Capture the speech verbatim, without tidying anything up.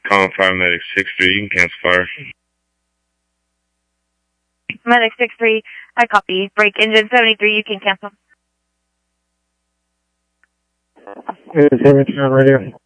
calling five medic six three, you can cancel fire. Medic six three, I copy. Break engine seventy-three, you can cancel. seventy-three on radio.